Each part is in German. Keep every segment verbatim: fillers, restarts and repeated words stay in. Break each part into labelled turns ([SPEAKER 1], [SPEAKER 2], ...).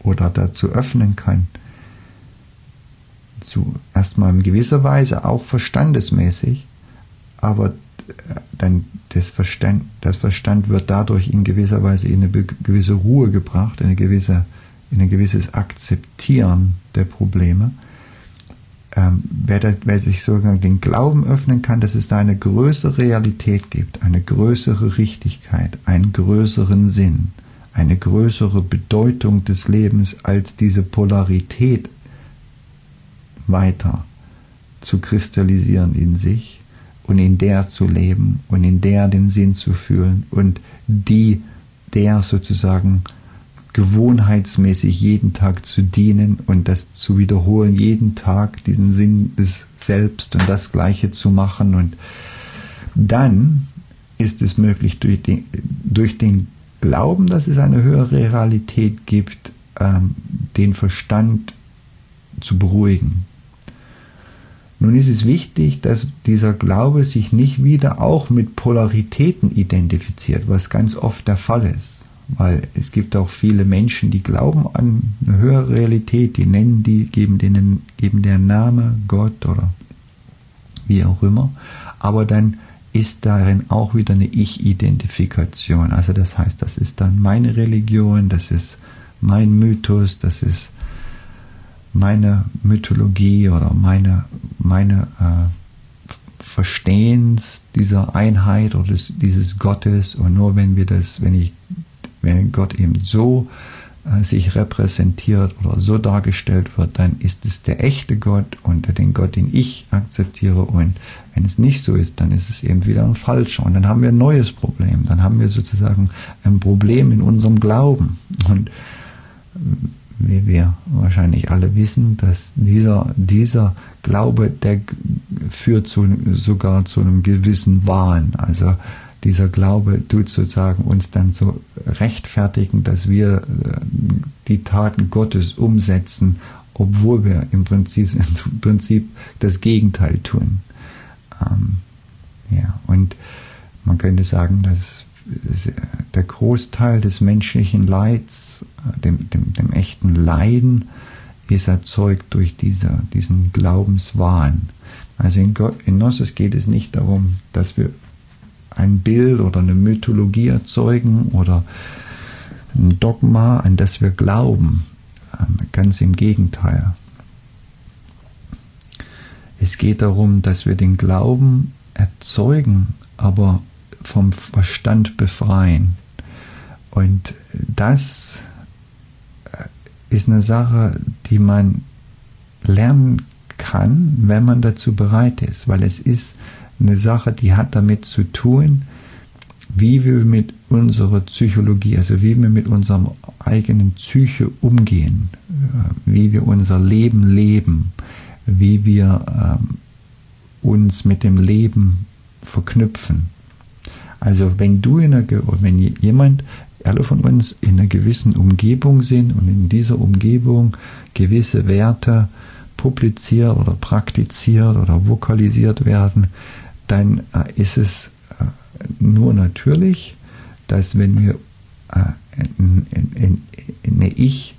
[SPEAKER 1] oder dazu öffnen kann, zu erstmal in gewisser Weise auch verstandesmäßig, aber dann das Verstand, das Verstand wird dadurch in gewisser Weise in eine gewisse Ruhe gebracht, in, eine gewisse, in ein gewisses Akzeptieren der Probleme. Ähm, wer, da, wer sich sozusagen den Glauben öffnen kann, dass es da eine größere Realität gibt, eine größere Richtigkeit, einen größeren Sinn, eine größere Bedeutung des Lebens als diese Polarität weiter zu kristallisieren in sich und in der zu leben und in der den Sinn zu fühlen und die der sozusagen gewohnheitsmäßig jeden Tag zu dienen und das zu wiederholen, jeden Tag diesen Sinn des Selbst und das Gleiche zu machen. Und dann ist es möglich, durch den, durch den Glauben, dass es eine höhere Realität gibt, ähm, den Verstand zu beruhigen. Nun ist es wichtig, dass dieser Glaube sich nicht wieder auch mit Polaritäten identifiziert, was ganz oft der Fall ist. Weil es gibt auch viele Menschen, die glauben an eine höhere Realität, die nennen die, geben denen, geben deren Name Gott oder wie auch immer. Aber dann ist darin auch wieder eine Ich-Identifikation. Also das heißt, das ist dann meine Religion, das ist mein Mythos, das ist meine Mythologie oder meine, meine äh, Verstehens dieser Einheit oder des, dieses Gottes. Und nur wenn wir das, wenn ich, wenn Gott eben so äh, sich repräsentiert oder so dargestellt wird, dann ist es der echte Gott und den Gott, den ich akzeptiere. Und wenn es nicht so ist, dann ist es eben wieder ein falscher. Und dann haben wir ein neues Problem. Dann haben wir sozusagen ein Problem in unserem Glauben. Und wie wir wahrscheinlich alle wissen, dass dieser, dieser Glaube, der führt zu, sogar zu einem gewissen Wahn. Also dieser Glaube tut sozusagen uns dann so rechtfertigen, dass wir die Taten Gottes umsetzen, obwohl wir im Prinzip, im Prinzip das Gegenteil tun. Ähm, ja, und man könnte sagen, dass der Großteil des menschlichen Leids, dem, dem, dem echten Leiden, ist erzeugt durch diese, diesen Glaubenswahn. Also in, Gott, in Gnosis geht es nicht darum, dass wir ein Bild oder eine Mythologie erzeugen oder ein Dogma, an das wir glauben. Ganz im Gegenteil. Es geht darum, dass wir den Glauben erzeugen, aber vom Verstand befreien. Und das ist eine Sache, die man lernen kann, wenn man dazu bereit ist, weil es ist eine Sache, die hat damit zu tun, wie wir mit unserer Psychologie, also wie wir mit unserem eigenen Psyche umgehen, wie wir unser Leben leben, wie wir ähm, uns mit dem Leben verknüpfen. Also wenn du in einer, wenn jemand, alle von uns in einer gewissen Umgebung sind und in dieser Umgebung gewisse Werte publiziert oder praktiziert oder vokalisiert werden, dann äh, ist es äh, nur natürlich, dass wenn wir äh, in, in, in, eine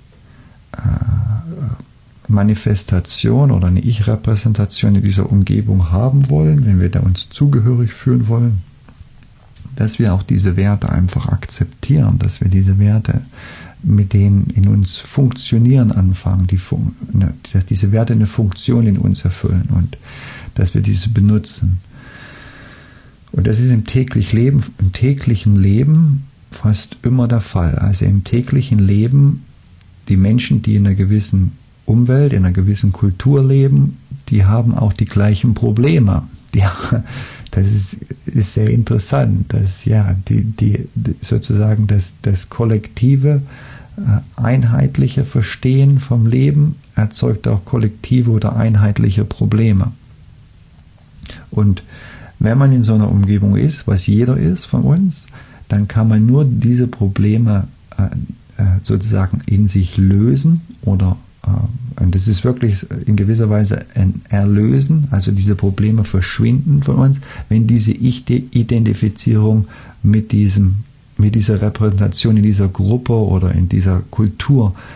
[SPEAKER 1] Ich-Manifestation äh, oder eine Ich-Repräsentation in dieser Umgebung haben wollen, wenn wir da uns zugehörig fühlen wollen, dass wir auch diese Werte einfach akzeptieren, dass wir diese Werte, mit denen in uns funktionieren, anfangen, die Fun- dass diese Werte eine Funktion in uns erfüllen und dass wir diese benutzen. Und das ist im täglichen Leben, im täglichen Leben fast immer der Fall. Also im täglichen Leben, die Menschen, die in einer gewissen Umwelt, in einer gewissen Kultur leben, die haben auch die gleichen Probleme. Die Das ist, ist sehr interessant, dass ja die, die sozusagen das, das kollektive, äh, einheitliche Verstehen vom Leben erzeugt auch kollektive oder einheitliche Probleme. Und wenn man in so einer Umgebung ist, was jeder ist von uns, dann kann man nur diese Probleme äh, äh, sozusagen in sich lösen oder und das ist wirklich in gewisser Weise ein Erlösen, also diese Probleme verschwinden von uns, wenn diese Ich-Identifizierung mit diesem, mit dieser Repräsentation in dieser Gruppe oder in dieser Kultur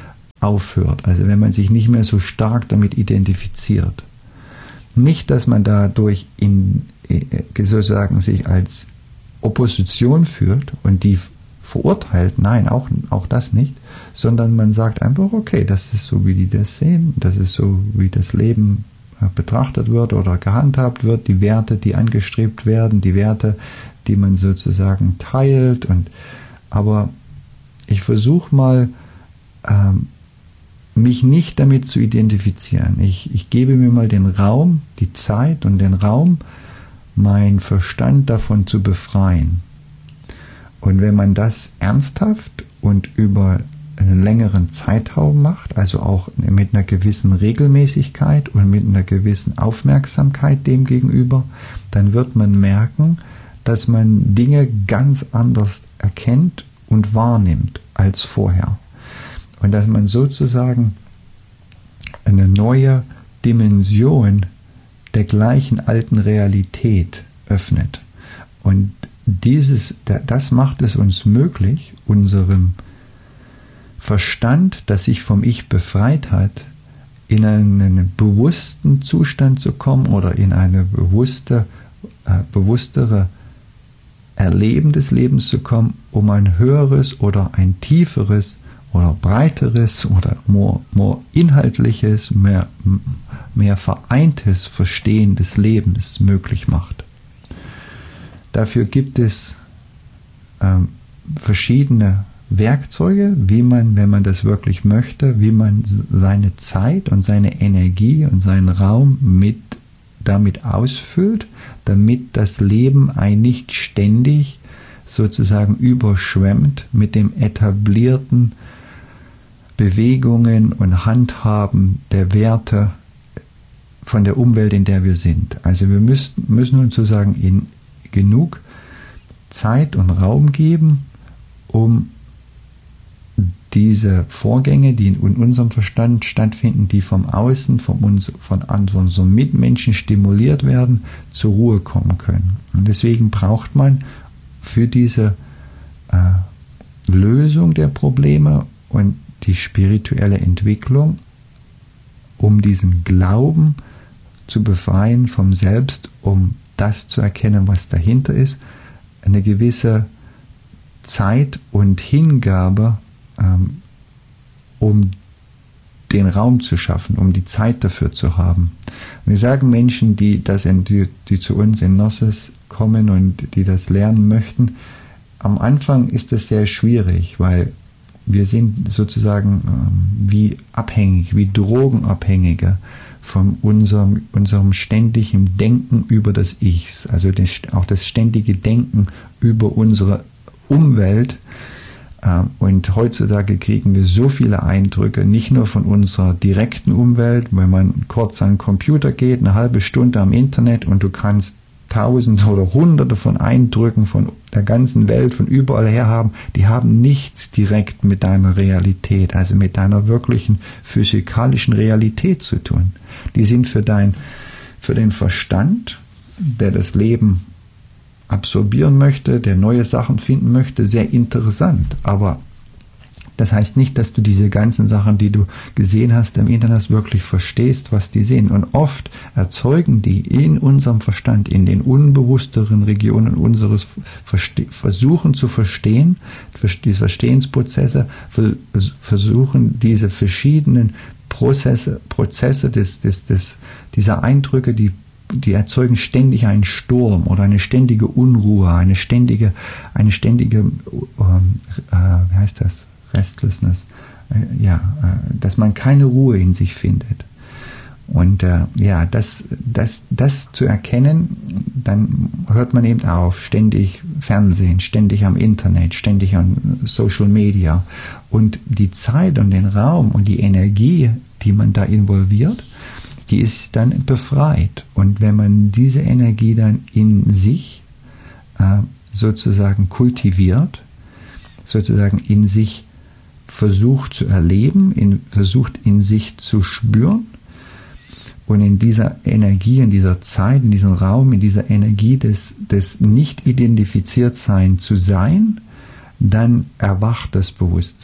[SPEAKER 1] aufhört, also wenn man sich nicht mehr so stark damit identifiziert. Nicht, dass man dadurch in, sozusagen sich als Opposition fühlt und die verurteilt, nein, auch, auch das nicht, sondern man sagt einfach, okay, das ist so, wie die das sehen, das ist so, wie das Leben betrachtet wird oder gehandhabt wird, die Werte, die angestrebt werden, die Werte, die man sozusagen teilt. Und aber ich versuche mal, ähm, mich nicht damit zu identifizieren. Ich, ich gebe mir mal den Raum, die Zeit und den Raum, meinen Verstand davon zu befreien. Und wenn man das ernsthaft und über einen längeren Zeitraum macht, also auch mit einer gewissen Regelmäßigkeit und mit einer gewissen Aufmerksamkeit dem gegenüber, dann wird man merken, dass man Dinge ganz anders erkennt und wahrnimmt als vorher. Und dass man sozusagen eine neue Dimension der gleichen alten Realität öffnet. Und dieses, das macht es uns möglich, unserem Verstand, das sich vom Ich befreit hat, in einen bewussten Zustand zu kommen oder in eine bewusste, äh, bewusstere Erleben des Lebens zu kommen, um ein höheres oder ein tieferes oder breiteres oder more, more inhaltliches, mehr, mehr vereintes Verstehen des Lebens möglich macht. Dafür gibt es ähm, verschiedene Werkzeuge, wie man, wenn man das wirklich möchte, wie man seine Zeit und seine Energie und seinen Raum mit, damit ausfüllt, damit das Leben einen nicht ständig sozusagen überschwemmt mit dem etablierten Bewegungen und Handhaben der Werte von der Umwelt, in der wir sind. Also wir müssen, müssen uns sozusagen in genug Zeit und Raum geben, um diese Vorgänge, die in unserem Verstand stattfinden, die vom Außen, von, uns, von unseren Mitmenschen stimuliert werden, zur Ruhe kommen können. Und deswegen braucht man für diese äh, Lösung der Probleme und die spirituelle Entwicklung, um diesen Glauben zu befreien vom Selbst, um das zu erkennen, was dahinter ist, eine gewisse Zeit und Hingabe, ähm, um den Raum zu schaffen, um die Zeit dafür zu haben. Wir sagen Menschen, die, das in, die, die zu uns in Gnosis kommen und die das lernen möchten, am Anfang ist das sehr schwierig, weil wir sind sozusagen ähm, wie abhängig, wie Drogenabhängige von unserem, unserem ständigen Denken über das Ich, also das, auch das ständige Denken über unsere Umwelt. Und heutzutage kriegen wir so viele Eindrücke, nicht nur von unserer direkten Umwelt, wenn man kurz an den Computer geht, eine halbe Stunde am Internet und du kannst Tausende oder Hunderte von Eindrücken von der ganzen Welt, von überall her haben, die haben nichts direkt mit deiner Realität, also mit deiner wirklichen physikalischen Realität zu tun. Die sind für dein, für den Verstand, der das Leben absorbieren möchte, der neue Sachen finden möchte, sehr interessant. Aber das heißt nicht, dass du diese ganzen Sachen, die du gesehen hast im Internet, wirklich verstehst, was die sehen. Und oft erzeugen die in unserem Verstand, in den unbewussteren Regionen unseres Verste- Versuchen zu verstehen, diese Verstehensprozesse, versuchen diese verschiedenen Prozesse, Prozesse des, des, des, dieser Eindrücke, die die erzeugen ständig einen Sturm oder eine ständige Unruhe, eine ständige, eine ständige, ähm, äh, wie heißt das, Restlessness, äh, ja, äh, dass man keine Ruhe in sich findet. Und äh, ja, das, das, das zu erkennen, dann hört man eben auf, ständig Fernsehen, ständig am Internet, ständig an Social Media. Und die Zeit und den Raum und die Energie, die man da involviert, die ist dann befreit. Und wenn man diese Energie dann in sich äh, sozusagen kultiviert, sozusagen in sich versucht zu erleben, in, versucht in sich zu spüren und in dieser Energie, in dieser Zeit, in diesem Raum, in dieser Energie des, des Nicht-Identifiziert-Sein zu sein, dann erwacht das Bewusstsein.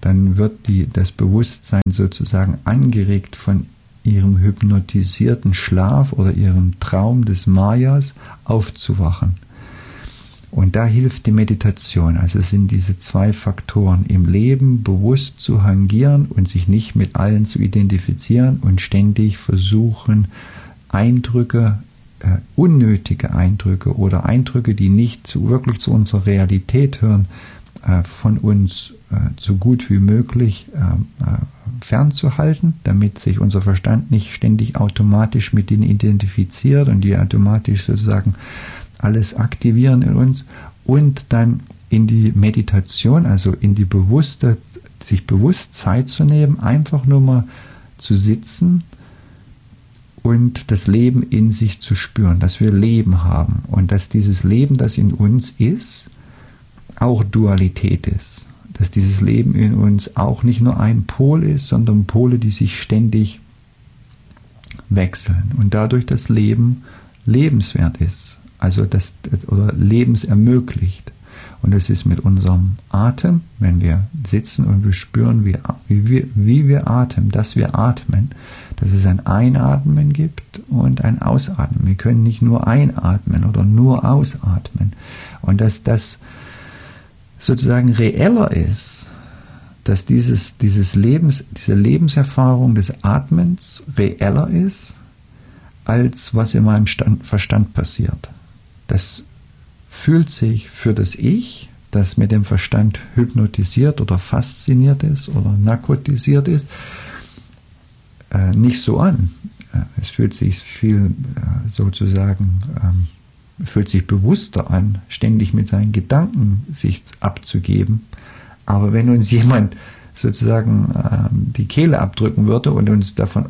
[SPEAKER 1] dann wird die, das Bewusstsein sozusagen angeregt von ihrem hypnotisierten Schlaf oder ihrem Traum des Mayas aufzuwachen. Und da hilft die Meditation. Also es sind diese zwei Faktoren: im Leben bewusst zu hangieren und sich nicht mit allen zu identifizieren und ständig versuchen, Eindrücke, äh, unnötige Eindrücke oder Eindrücke, die nicht zu, wirklich zu unserer Realität hören, äh, von uns äh, so gut wie möglich äh, äh, fernzuhalten, damit sich unser Verstand nicht ständig automatisch mit ihnen identifiziert und die automatisch sozusagen alles aktivieren in uns, und dann in die Meditation, also in die bewusste, sich bewusst Zeit zu nehmen, einfach nur mal zu sitzen und das Leben in sich zu spüren, dass wir Leben haben und dass dieses Leben, das in uns ist, auch Dualität ist. Dass dieses Leben in uns auch nicht nur ein Pol ist, sondern Pole, die sich ständig wechseln und dadurch das Leben lebenswert ist. Also das, oder lebensermöglicht. Und es ist mit unserem Atem, wenn wir sitzen und wir spüren, wie, wie, wir, wie wir atmen, dass wir atmen, dass es ein Einatmen gibt und ein Ausatmen. Wir können nicht nur einatmen oder nur ausatmen. Und dass das sozusagen reeller ist, dass dieses, dieses Lebens, diese Lebenserfahrung des Atmens reeller ist, als was in meinem Stand, Verstand passiert. Das fühlt sich für das Ich, das mit dem Verstand hypnotisiert oder fasziniert ist oder narkotisiert ist, äh, nicht so an. Es fühlt sich viel äh, sozusagen, ähm, fühlt sich bewusster an, ständig mit seinen Gedanken sich abzugeben. Aber wenn uns jemand sozusagen äh, die Kehle abdrücken würde und uns davon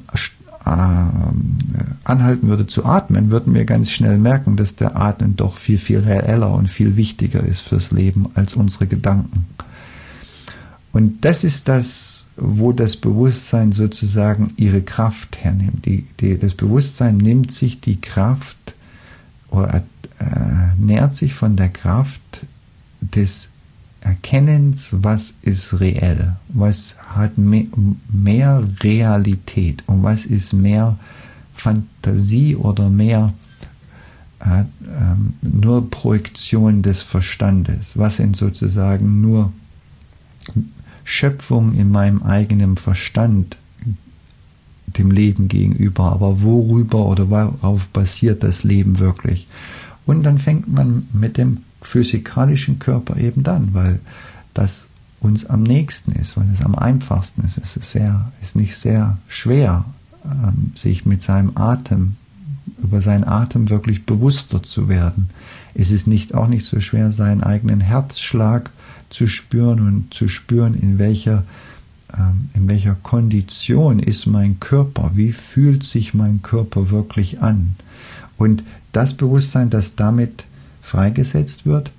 [SPEAKER 1] anhalten würde zu atmen, würden wir ganz schnell merken, dass der Atmen doch viel, viel reeller und viel wichtiger ist fürs Leben als unsere Gedanken. Und das ist das, wo das Bewusstsein sozusagen ihre Kraft hernimmt. Die, die, das Bewusstsein nimmt sich die Kraft oder äh, nährt sich von der Kraft des Erkennens, was ist reell, was hat mehr, mehr Realität und was ist mehr Fantasie oder mehr äh, äh, nur Projektion des Verstandes, was sind sozusagen nur Schöpfung in meinem eigenen Verstand dem Leben gegenüber, aber worüber oder worauf basiert das Leben wirklich? Und dann fängt man mit dem physikalischen Körper eben dann, weil das uns am nächsten ist, weil es am einfachsten ist. Es ist, sehr, ist nicht sehr schwer, ähm, sich mit seinem Atem, über seinen Atem wirklich bewusster zu werden. Es ist nicht, auch nicht so schwer, seinen eigenen Herzschlag zu spüren und zu spüren, in welcher, ähm, in welcher Kondition ist mein Körper, wie fühlt sich mein Körper wirklich an. Und das Bewusstsein, das damit freigesetzt wird,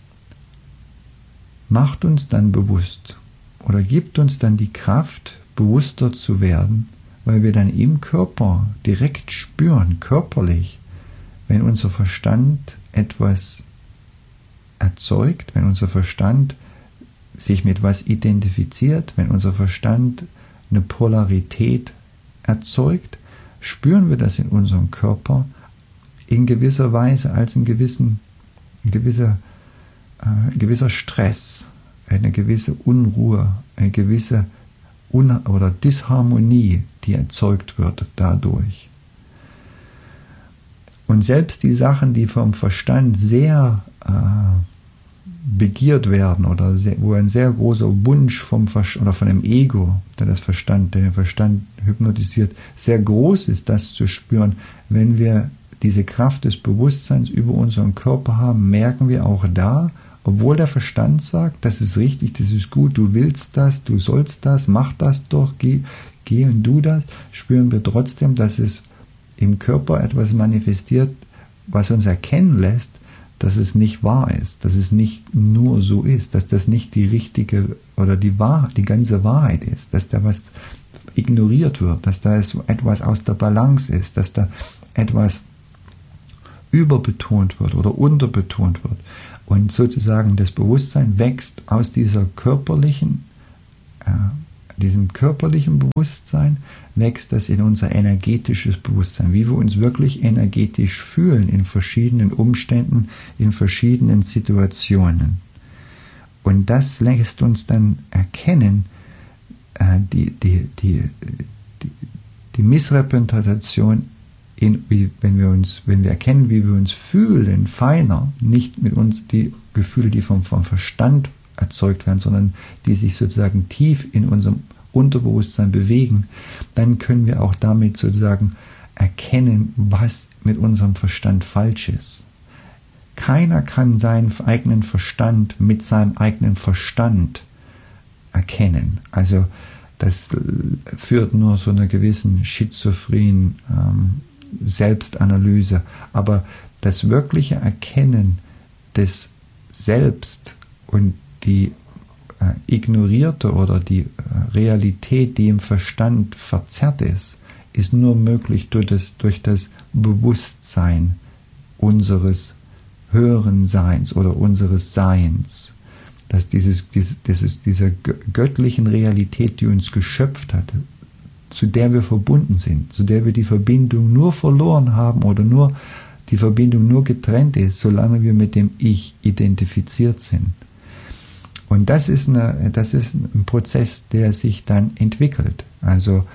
[SPEAKER 1] macht uns dann bewusst oder gibt uns dann die Kraft, bewusster zu werden, weil wir dann im Körper direkt spüren, körperlich, wenn unser Verstand etwas erzeugt, wenn unser Verstand sich mit was identifiziert, wenn unser Verstand eine Polarität erzeugt, spüren wir das in unserem Körper in gewisser Weise als einen gewissen Ein gewisser, äh, ein gewisser Stress, eine gewisse Unruhe, eine gewisse Un- oder Disharmonie, die erzeugt wird dadurch. Und selbst die Sachen, die vom Verstand sehr äh, begiert werden oder sehr, wo ein sehr großer Wunsch vom Ver- oder von dem Ego, der das Verstand, der den Verstand hypnotisiert, sehr groß ist, das zu spüren, wenn wir diese Kraft des Bewusstseins über unseren Körper haben, merken wir auch da, obwohl der Verstand sagt, das ist richtig, das ist gut, du willst das, du sollst das, mach das doch, geh, geh und du das, spüren wir trotzdem, dass es im Körper etwas manifestiert, was uns erkennen lässt, dass es nicht wahr ist, dass es nicht nur so ist, dass das nicht die richtige oder die Wahrheit, die ganze Wahrheit ist, dass da was ignoriert wird, dass da etwas aus der Balance ist, dass da etwas überbetont wird oder unterbetont wird. Und sozusagen das Bewusstsein wächst aus dieser körperlichen äh, diesem körperlichen Bewusstsein wächst das in unser energetisches Bewusstsein, wie wir uns wirklich energetisch fühlen in verschiedenen Umständen, in verschiedenen Situationen. Und das lässt uns dann erkennen, äh, die, die, die, die, die Missrepräsentation, in, wie, wenn wir uns, wenn wir erkennen, wie wir uns fühlen, feiner, nicht mit uns die Gefühle, die vom, vom Verstand erzeugt werden, sondern die sich sozusagen tief in unserem Unterbewusstsein bewegen, dann können wir auch damit sozusagen erkennen, was mit unserem Verstand falsch ist. Keiner kann seinen eigenen Verstand mit seinem eigenen Verstand erkennen. Also das führt nur zu einer gewissen schizophrenen ähm, Selbstanalyse. Aber das wirkliche Erkennen des Selbst und die äh, ignorierte oder die äh, Realität, die im Verstand verzerrt ist, ist nur möglich durch das, durch das Bewusstsein unseres höheren Seins oder unseres Seins, dass dieses, dieses, dieses, dieser göttlichen Realität, die uns geschöpft hat, zu der wir verbunden sind, zu der wir die Verbindung nur verloren haben oder nur die Verbindung nur getrennt ist, solange wir mit dem Ich identifiziert sind. Und das ist, eine, das ist ein Prozess, der sich dann entwickelt. Also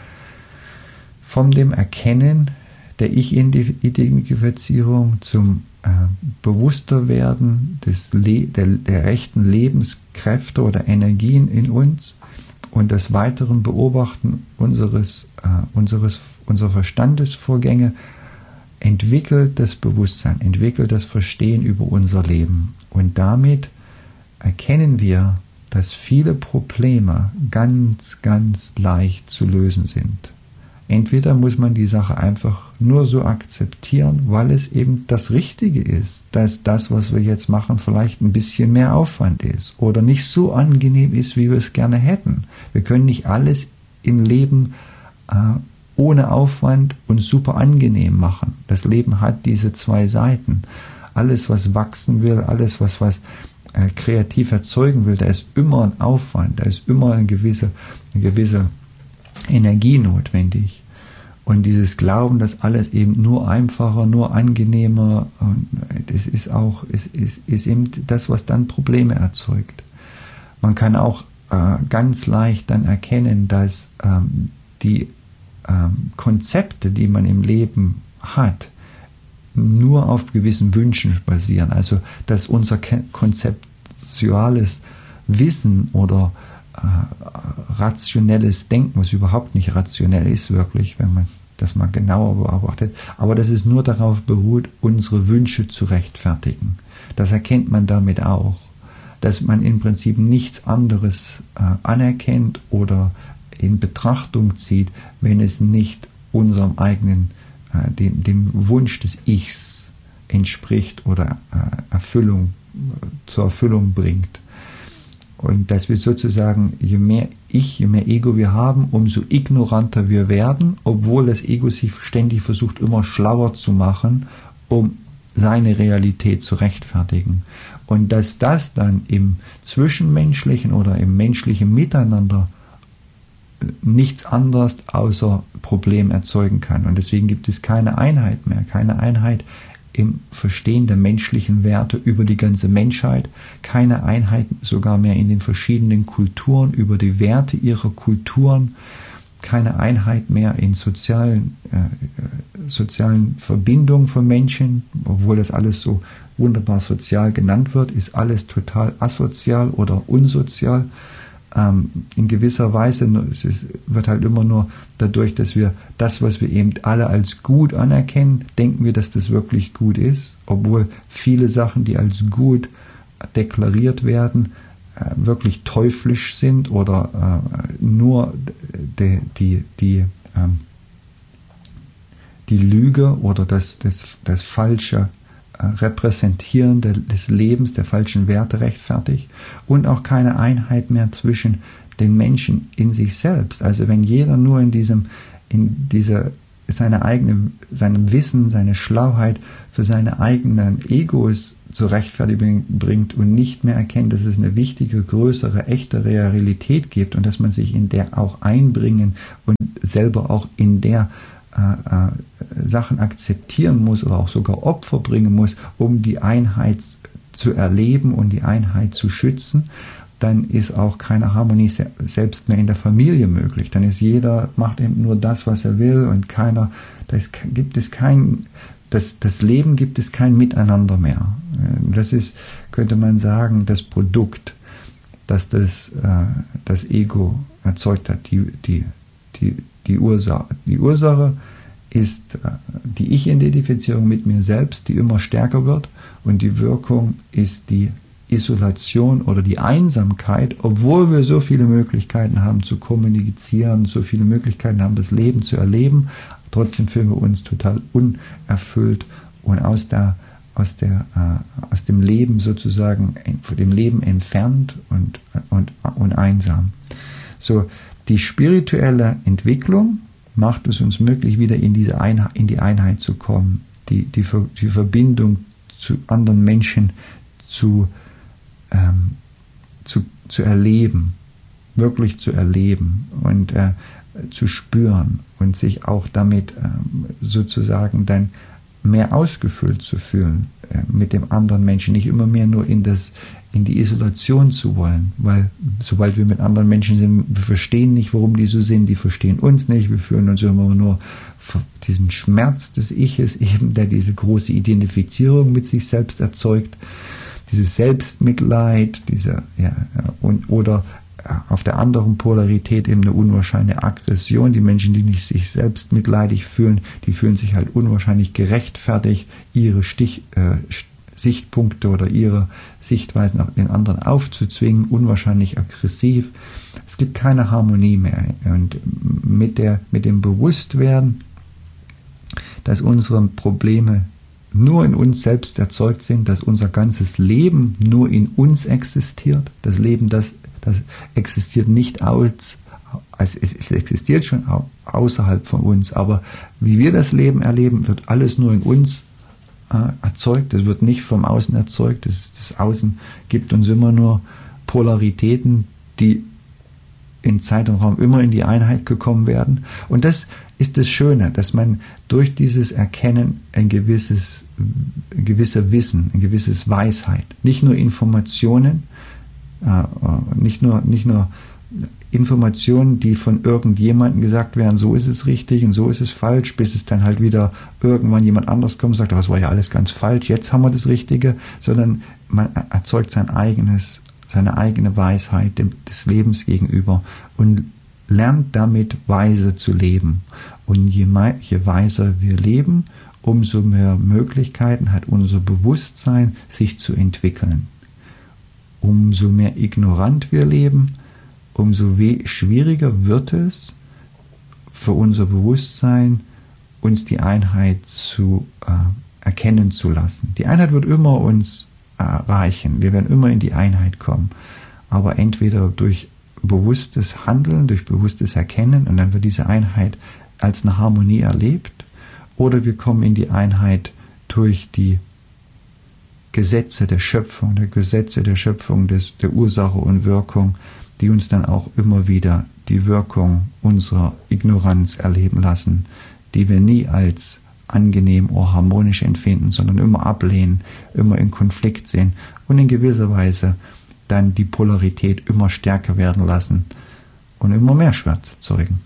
[SPEAKER 1] von dem Erkennen der Ich-Identifizierung zum äh, Bewussterwerden des Le- der, der rechten Lebenskräfte oder Energien in uns und des weiteren Beobachten unseres, äh, unseres, unserer Verstandesvorgänge entwickelt das Bewusstsein, entwickelt das Verstehen über unser Leben. Und damit erkennen wir, dass viele Probleme ganz, ganz leicht zu lösen sind. Entweder muss man die Sache einfach nur so akzeptieren, weil es eben das Richtige ist, dass das, was wir jetzt machen, vielleicht ein bisschen mehr Aufwand ist oder nicht so angenehm ist, wie wir es gerne hätten. Wir können nicht alles im Leben äh, ohne Aufwand und super angenehm machen. Das Leben hat diese zwei Seiten. Alles, was wachsen will, alles, was, was äh, kreativ erzeugen will, da ist immer ein Aufwand, da ist immer eine gewisse, eine gewisse Energie notwendig. Und dieses Glauben, dass alles eben nur einfacher, nur angenehmer, und das ist auch, ist, ist, ist eben das, was dann Probleme erzeugt. Man kann auch äh, ganz leicht dann erkennen, dass ähm, die ähm, Konzepte, die man im Leben hat, nur auf gewissen Wünschen basieren. Also, dass unser konzeptuales Wissen oder rationelles Denken, was überhaupt nicht rationell ist wirklich, wenn man das mal genauer beobachtet, aber dass es nur darauf beruht, unsere Wünsche zu rechtfertigen. Das erkennt man damit auch, dass man im Prinzip nichts anderes äh, anerkennt oder in Betrachtung zieht, wenn es nicht unserem eigenen, äh, dem, dem Wunsch des Ichs entspricht oder äh, Erfüllung, äh, zur Erfüllung bringt. Und dass wir sozusagen, je mehr Ich, je mehr Ego wir haben, umso ignoranter wir werden, obwohl das Ego sich ständig versucht, immer schlauer zu machen, um seine Realität zu rechtfertigen. Und dass das dann im zwischenmenschlichen oder im menschlichen Miteinander nichts anderes außer Problem erzeugen kann. Und deswegen gibt es keine Einheit mehr, keine Einheit im Verstehen der menschlichen Werte über die ganze Menschheit, keine Einheit sogar mehr in den verschiedenen Kulturen über die Werte ihrer Kulturen, keine Einheit mehr in sozialen, äh, sozialen Verbindungen von Menschen, obwohl das alles so wunderbar sozial genannt wird, ist alles total asozial oder unsozial. Ähm, in gewisser Weise, es ist, wird halt immer nur dadurch, dass wir das, was wir eben alle als gut anerkennen, denken wir, dass das wirklich gut ist, obwohl viele Sachen, die als gut deklariert werden, äh, wirklich teuflisch sind oder äh, nur die, die, die, ähm, die Lüge oder das, das, das falsche Repräsentieren des Lebens, der falschen Werte rechtfertigt und auch keine Einheit mehr zwischen den Menschen in sich selbst. Also wenn jeder nur in diesem, in dieser, seine eigene, seinem Wissen, seine Schlauheit für seine eigenen Egos zur Rechtfertigung bringt und nicht mehr erkennt, dass es eine wichtige, größere, echte Realität gibt und dass man sich in der auch einbringen und selber auch in der äh, äh, Sachen akzeptieren muss oder auch sogar Opfer bringen muss, um die Einheit zu erleben und die Einheit zu schützen, dann ist auch keine Harmonie selbst mehr in der Familie möglich. Dann ist jeder, macht eben nur das, was er will und keiner, da ist, gibt es kein, das, das Leben gibt es kein Miteinander mehr. Das ist, könnte man sagen, das Produkt, das das, das Ego erzeugt hat, die, die, die, die Ursache. Die Ursache ist die Ich-Identifizierung mit mir selbst, die immer stärker wird, und die Wirkung ist die Isolation oder die Einsamkeit, obwohl wir so viele Möglichkeiten haben zu kommunizieren, so viele Möglichkeiten haben, das Leben zu erleben, trotzdem fühlen wir uns total unerfüllt und aus der aus der äh, aus dem Leben sozusagen von dem Leben entfernt und und und einsam. So, die spirituelle Entwicklung macht es uns möglich, wieder in diese Einheit, in die Einheit zu kommen, die die die Verbindung zu anderen Menschen zu Ähm, zu, zu erleben, wirklich zu erleben und äh, zu spüren und sich auch damit ähm, sozusagen dann mehr ausgefüllt zu fühlen äh, mit dem anderen Menschen, nicht immer mehr nur in das in die Isolation zu wollen, weil sobald wir mit anderen Menschen sind, wir verstehen nicht, warum die so sind, die verstehen uns nicht, wir fühlen uns immer nur diesen Schmerz des Iches eben, der diese große Identifizierung mit sich selbst erzeugt, dieses Selbstmitleid, diese, ja, und, oder auf der anderen Polarität eben eine unwahrscheinliche Aggression. Die Menschen, die nicht sich selbst mitleidig fühlen, die fühlen sich halt unwahrscheinlich gerechtfertigt, ihre Stich, äh, Sichtpunkte oder ihre Sichtweisen auf den anderen aufzuzwingen, unwahrscheinlich aggressiv. Es gibt keine Harmonie mehr. Und mit der, mit dem Bewusstwerden, dass unsere Probleme nur in uns selbst erzeugt sind, dass unser ganzes Leben nur in uns existiert. Das Leben, das, das existiert nicht aus, also es, es existiert schon außerhalb von uns, aber wie wir das Leben erleben, wird alles nur in uns äh, erzeugt. Es wird nicht vom Außen erzeugt. Das, das Außen gibt uns immer nur Polaritäten, die in Zeit und Raum immer in die Einheit gekommen werden. Und das ist das Schöne, dass man durch dieses Erkennen ein gewisses, ein gewisser Wissen, ein gewisses Weisheit, nicht nur Informationen, äh, nicht nur, nicht nur Informationen, die von irgendjemandem gesagt werden, so ist es richtig und so ist es falsch, bis es dann halt wieder irgendwann jemand anders kommt und sagt, das war ja alles ganz falsch, jetzt haben wir das Richtige, sondern man erzeugt sein eigenes, seine eigene Weisheit dem, des Lebens gegenüber und lernt damit weise zu leben. Und je, je weiser wir leben, umso mehr Möglichkeiten hat unser Bewusstsein, sich zu entwickeln. Umso mehr ignorant wir leben, umso schwieriger wird es für unser Bewusstsein, uns die Einheit zu äh, erkennen zu lassen. Die Einheit wird immer uns erreichen. Wir werden immer in die Einheit kommen. Aber entweder durch bewusstes Handeln, durch bewusstes Erkennen, und dann wird diese Einheit als eine Harmonie erlebt, oder wir kommen in die Einheit durch die Gesetze der Schöpfung, der Gesetze der Schöpfung, des, der Ursache und Wirkung, die uns dann auch immer wieder die Wirkung unserer Ignoranz erleben lassen, die wir nie als angenehm oder harmonisch empfinden, sondern immer ablehnen, immer in Konflikt sehen und in gewisser Weise dann die Polarität immer stärker werden lassen und immer mehr Schmerz erzeugen.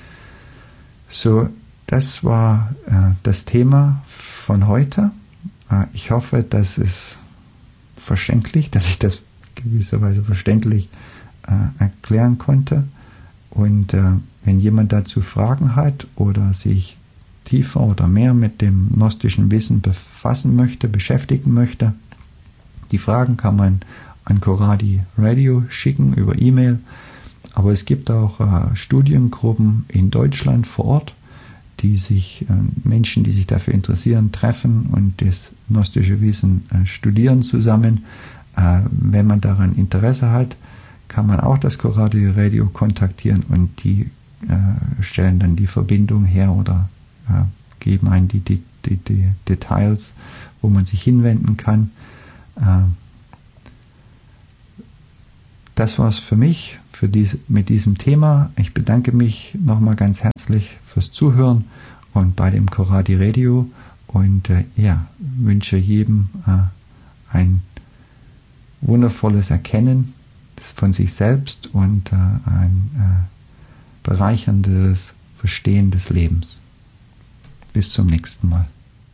[SPEAKER 1] So, das war äh, das Thema von heute. Äh, ich hoffe, dass es verständlich, dass ich das gewisserweise verständlich äh, erklären konnte. Und äh, wenn jemand dazu Fragen hat oder sich tiefer oder mehr mit dem gnostischen Wissen befassen möchte, beschäftigen möchte, die Fragen kann man an Koradi Radio schicken über E-Mail. Aber es gibt auch äh, Studiengruppen in Deutschland vor Ort, die sich äh, Menschen, die sich dafür interessieren, treffen und das gnostische Wissen äh, studieren zusammen. Äh, wenn man daran Interesse hat, kann man auch das Koradi Radio kontaktieren und die äh, stellen dann die Verbindung her oder äh, geben einen die, die, die, die Details, wo man sich hinwenden kann. Äh, das war's für mich für diese, mit diesem Thema. Ich bedanke mich nochmal ganz herzlich fürs Zuhören und bei dem Koradi Radio und äh, ja, wünsche jedem äh, ein wundervolles Erkennen von sich selbst und äh, ein äh, bereicherndes Verstehen des Lebens. Bis zum nächsten Mal.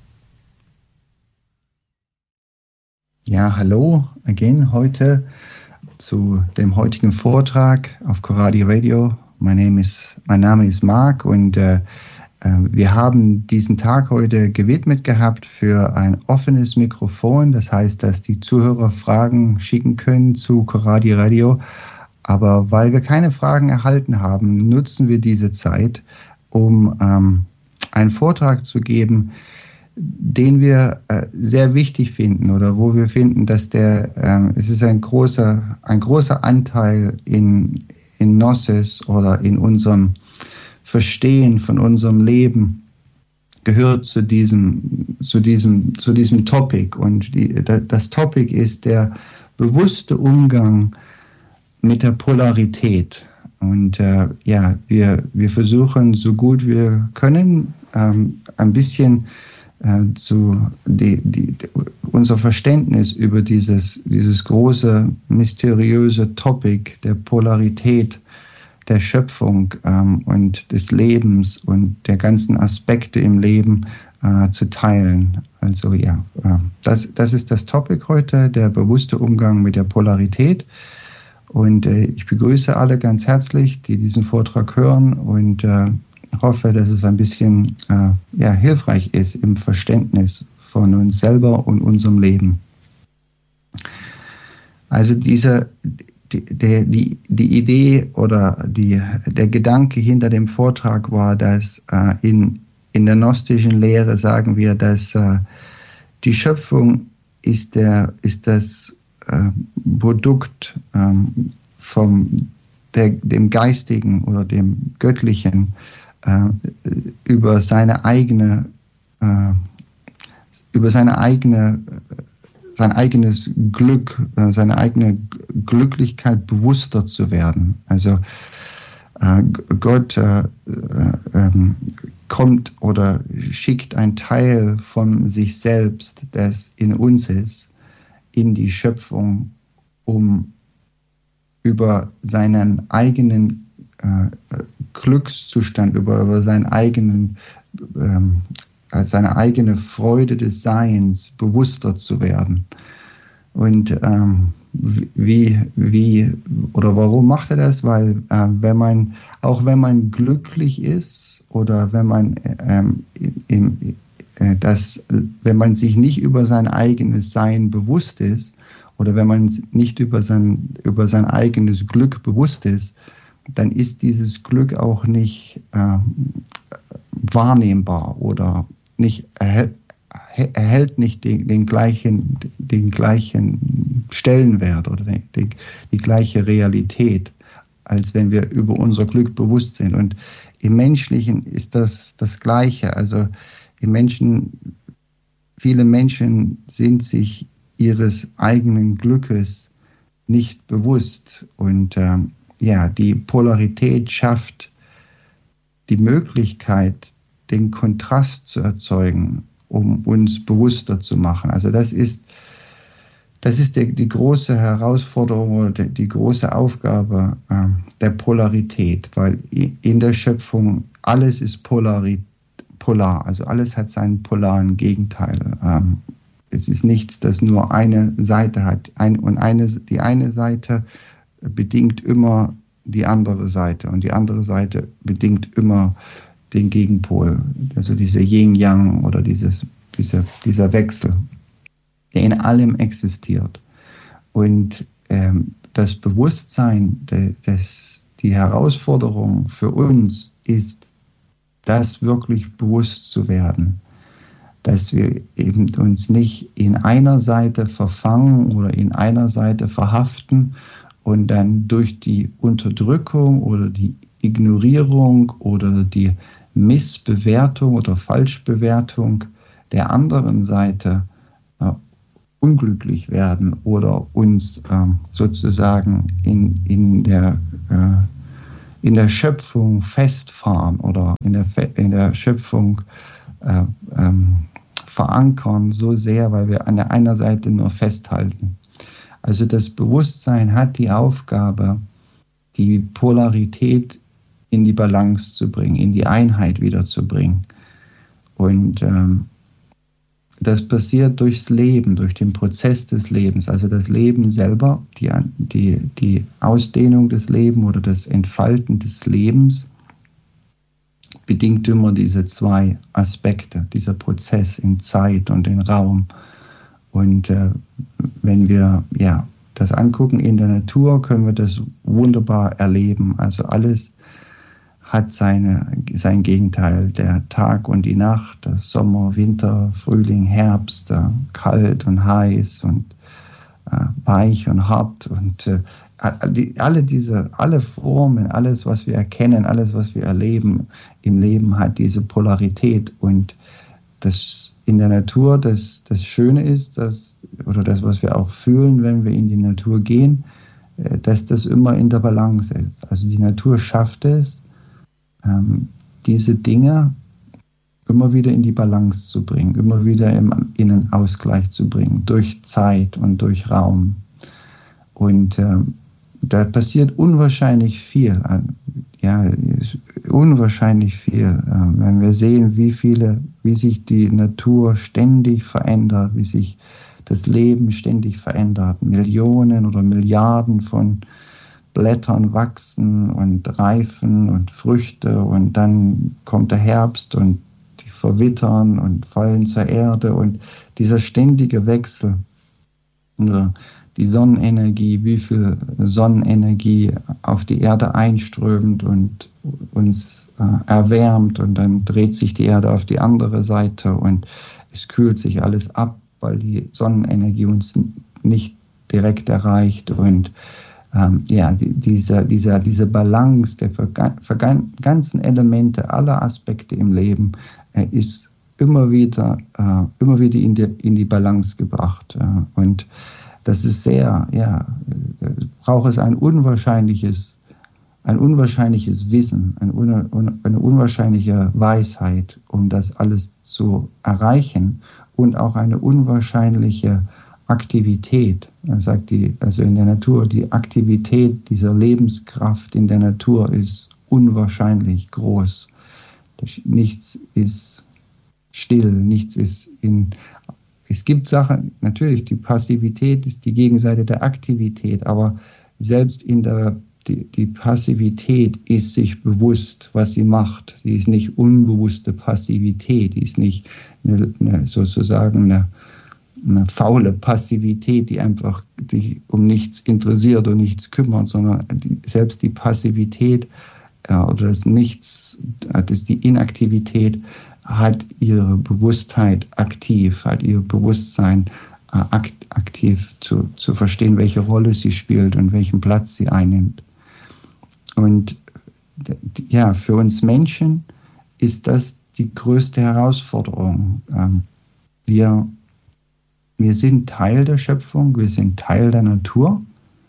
[SPEAKER 1] Ja, hallo again heute zu dem heutigen Vortrag auf Koradi Radio. Mein Name ist, mein Name ist Mark und äh, wir haben diesen Tag heute gewidmet gehabt für ein offenes Mikrofon. Das heißt, dass die Zuhörer Fragen schicken können zu Koradi Radio. Aber weil wir keine Fragen erhalten haben, nutzen wir diese Zeit, um ähm, einen Vortrag zu geben, den wir äh, sehr wichtig finden oder wo wir finden, dass der, äh, es ist ein großer, ein großer Anteil in, in Gnosis oder in unserem Verstehen von unserem Leben gehört zu diesem, zu diesem, zu diesem Topic. Und die, das Topic ist der bewusste Umgang mit der Polarität. Und äh, ja, wir, wir versuchen so gut wir können, ähm, ein bisschen äh, zu die, die, unser Verständnis über dieses, dieses große, mysteriöse Topic der Polarität der Schöpfung ähm, und des Lebens und der ganzen Aspekte im Leben äh, zu teilen. Also ja, äh, das, das ist das Topic heute, der bewusste Umgang mit der Polarität. Und äh, ich begrüße alle ganz herzlich, die diesen Vortrag hören und äh, hoffe, dass es ein bisschen äh, ja, hilfreich ist im Verständnis von uns selber und unserem Leben. Also diese Die, die, die Idee oder die, der Gedanke hinter dem Vortrag war, dass äh, in, in der gnostischen Lehre sagen wir, dass äh, die Schöpfung ist, der, ist das äh, Produkt ähm, vom, der, dem Geistigen oder dem Göttlichen äh, über seine eigene, äh, über seine eigene sein eigenes Glück, seine eigene Glücklichkeit bewusster zu werden. Also äh, Gott äh, äh, kommt oder schickt einen Teil von sich selbst, das in uns ist, in die Schöpfung, um über seinen eigenen äh, Glückszustand, über, über seinen eigenen ähm, als seine eigene Freude des Seins bewusster zu werden. Und ähm, wie, wie oder warum macht er das? Weil äh, wenn man, auch wenn man glücklich ist oder wenn man ähm, im, äh, das, wenn man sich nicht über sein eigenes Sein bewusst ist oder wenn man nicht über sein, über sein eigenes Glück bewusst ist, dann ist dieses Glück auch nicht äh, wahrnehmbar oder nicht erhält, erhält nicht den, den, gleichen, den gleichen Stellenwert oder die, die, die gleiche Realität, als wenn wir über unser Glück bewusst sind. Und im Menschlichen ist das das Gleiche. Also im Menschen, viele Menschen sind sich ihres eigenen Glückes nicht bewusst. Und äh, ja, die Polarität schafft die Möglichkeit, den Kontrast zu erzeugen, um uns bewusster zu machen. Also das ist, das ist die, die große Herausforderung oder die, die große Aufgabe äh, der Polarität, weil in der Schöpfung alles ist polari, polar, also alles hat seinen polaren Gegenteil. Ähm, es ist nichts, das nur eine Seite hat. Ein, und eine, die eine Seite bedingt immer die andere Seite und die andere Seite bedingt immer den Gegenpol, also diese Yin-Yang oder dieses, dieser, dieser Wechsel, der in allem existiert. Und ähm, das Bewusstsein, de, des, die Herausforderung für uns ist, das wirklich bewusst zu werden, dass wir eben uns nicht in einer Seite verfangen oder in einer Seite verhaften und dann durch die Unterdrückung oder die Ignorierung oder die Missbewertung oder Falschbewertung der anderen Seite äh, unglücklich werden oder uns äh, sozusagen in, in, der, äh, in der Schöpfung festfahren oder in der, in der Schöpfung äh, ähm, verankern so sehr, weil wir an der einen Seite nur festhalten. Also das Bewusstsein hat die Aufgabe, die Polarität in die Balance zu bringen, in die Einheit wiederzubringen. Und ähm, das passiert durchs Leben, durch den Prozess des Lebens. Also das Leben selber, die, die, die Ausdehnung des Lebens oder das Entfalten des Lebens bedingt immer diese zwei Aspekte, dieser Prozess in Zeit und in Raum. Und äh, wenn wir ja, das angucken in der Natur, können wir das wunderbar erleben. Also alles hat seine, sein Gegenteil, der Tag und die Nacht, der Sommer, Winter, Frühling, Herbst, äh, kalt und heiß und äh, weich und hart und äh, alle diese, alle Formen, alles, was wir erkennen, alles, was wir erleben im Leben, hat diese Polarität. Und das in der Natur, das, das Schöne ist, dass, oder das, was wir auch fühlen, wenn wir in die Natur gehen, dass das immer in der Balance ist. Also die Natur schafft es, ähm, diese Dinge immer wieder in die Balance zu bringen, immer wieder im, in einen Ausgleich zu bringen, durch Zeit und durch Raum. Und ähm, da passiert unwahrscheinlich viel, ja, unwahrscheinlich viel, wenn wir sehen, wie viele, wie sich die Natur ständig verändert, wie sich das Leben ständig verändert. Millionen oder Milliarden von Blättern wachsen und reifen und Früchte und dann kommt der Herbst und die verwittern und fallen zur Erde und dieser ständige Wechsel. Die Sonnenenergie, wie viel Sonnenenergie auf die Erde einströmt und uns äh, erwärmt und dann dreht sich die Erde auf die andere Seite und es kühlt sich alles ab, weil die Sonnenenergie uns nicht direkt erreicht und ähm, ja, die, diese, diese, diese Balance der vergan- ganzen Elemente, aller Aspekte im Leben äh, ist immer wieder, äh, immer wieder in die, in die Balance gebracht äh, und das ist sehr, ja, braucht es ein unwahrscheinliches, ein unwahrscheinliches Wissen, ein un, eine unwahrscheinliche Weisheit, um das alles zu erreichen und auch eine unwahrscheinliche Aktivität. Er sagt die, also in der Natur, die Aktivität dieser Lebenskraft in der Natur ist unwahrscheinlich groß. Nichts ist still, nichts ist in Es gibt Sachen, natürlich, die Passivität ist die Gegenseite der Aktivität, aber selbst in der die, die Passivität ist sich bewusst, was sie macht. Die ist nicht unbewusste Passivität, die ist nicht eine, eine, sozusagen eine, eine faule Passivität, die einfach sich um nichts interessiert und nichts kümmert, sondern die, selbst die Passivität äh, oder das Nichts, das die Inaktivität, hat ihre Bewusstheit aktiv, hat ihr Bewusstsein äh, akt, aktiv zu, zu verstehen, welche Rolle sie spielt und welchen Platz sie einnimmt. Und ja, für uns Menschen ist das die größte Herausforderung. Ähm, wir, wir sind Teil der Schöpfung, wir sind Teil der Natur,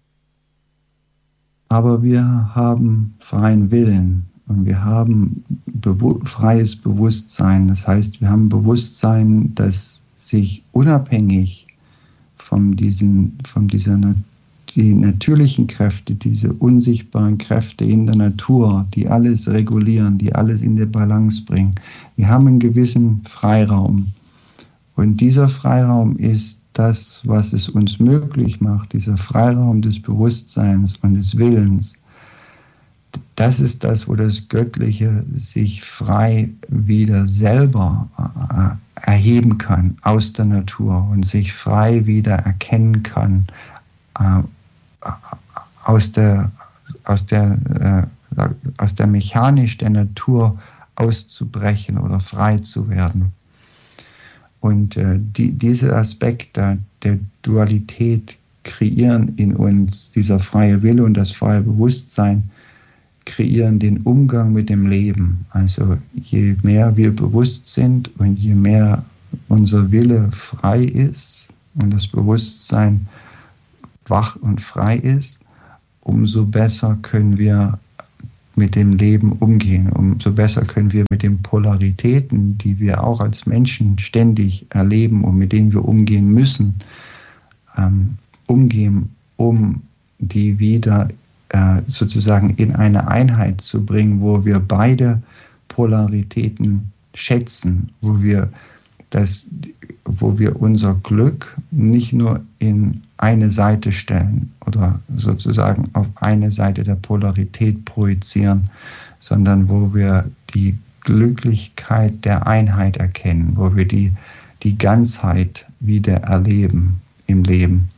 [SPEAKER 1] aber wir haben freien Willen. Und wir haben bewu- freies Bewusstsein. Das heißt, wir haben Bewusstsein, das sich unabhängig von diesen, von dieser die natürlichen Kräfte, diese unsichtbaren Kräfte in der Natur, die alles regulieren, die alles in die Balance bringen. Wir haben einen gewissen Freiraum. Und dieser Freiraum ist das, was es uns möglich macht, dieser Freiraum des Bewusstseins und des Willens. Das ist das, wo das Göttliche sich frei wieder selber äh, erheben kann aus der Natur und sich frei wieder erkennen kann äh, aus der, aus der, äh, aus der Mechanik der Natur auszubrechen oder frei zu werden. Und äh, die, diese Aspekte der Dualität kreieren in uns, dieser freie Wille und das freie Bewusstsein, kreieren den Umgang mit dem Leben. Also je mehr wir bewusst sind und je mehr unser Wille frei ist, und das Bewusstsein wach und frei ist, umso besser können wir mit dem Leben umgehen, umso besser können wir mit den Polaritäten, die wir auch als Menschen ständig erleben und mit denen wir umgehen müssen, ähm, umgehen, um die wieder äh, sozusagen in eine Einheit zu bringen, wo wir beide Polaritäten schätzen, wo wir das, wo wir unser Glück nicht nur in eine Seite stellen oder sozusagen auf eine Seite der Polarität projizieren, sondern wo wir die Glücklichkeit der Einheit erkennen, wo wir die, die Ganzheit wieder erleben im Leben.